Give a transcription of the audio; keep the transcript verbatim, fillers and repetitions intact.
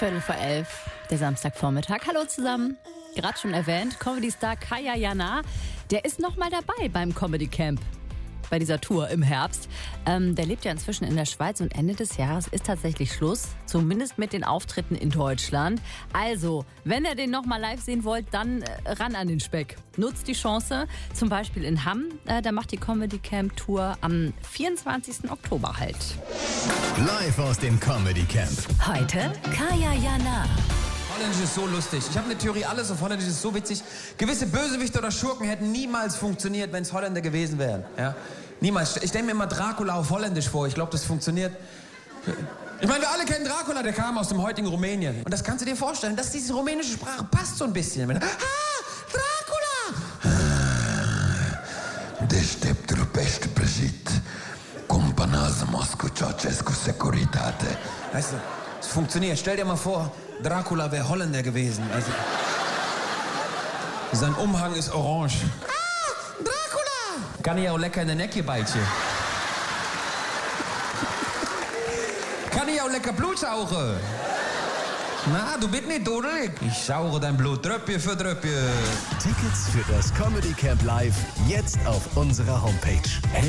Viertel vor elf, der Samstagvormittag. Hallo zusammen. Gerade schon erwähnt, Comedy-Star Kaya Jana, der ist nochmal dabei beim Comedy Camp. Bei dieser Tour im Herbst. Ähm, der lebt ja inzwischen in der Schweiz und Ende des Jahres ist tatsächlich Schluss. Zumindest mit den Auftritten in Deutschland. Also, wenn ihr den nochmal live sehen wollt, dann äh, ran an den Speck. Nutzt die Chance, zum Beispiel in Hamm. Äh, da macht die Comedy Camp Tour am vierundzwanzigsten Oktober halt. Live aus dem Comedy Camp. Heute Kaya Jana. Holländisch ist so lustig. Ich habe eine Theorie, alles auf Holländisch ist so witzig. Gewisse Bösewichte oder Schurken hätten niemals funktioniert, wenn es Holländer gewesen wären. Ja? Niemals. Ich stelle mir immer Dracula auf Holländisch vor. Ich glaube, das funktioniert. Ich meine, wir alle kennen Dracula, der kam aus dem heutigen Rumänien. Und das kannst du dir vorstellen, dass diese rumänische Sprache passt so ein bisschen. Wenn, ah, Dracula! Deșteptul pește prăjit, cumpănează Moscu Ceaușescu Securitate. Weißt du, es funktioniert. Stell dir mal vor, Dracula wäre Holländer gewesen. Also, sein Umhang ist orange. Ah, Dracula! Kann ich auch lecker in den Necke beißen. Kann ich auch lecker Blut saugen. Na, du bist nicht dudelig. Ich sauge dein Blut Tröpfchen für Tröpfchen. Tickets für das Comedy Camp Live jetzt auf unserer Homepage.